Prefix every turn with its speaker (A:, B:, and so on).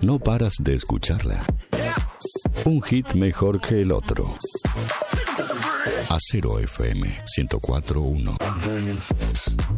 A: no paras de escucharla. Un hit mejor que el otro. Acero FM 104.1.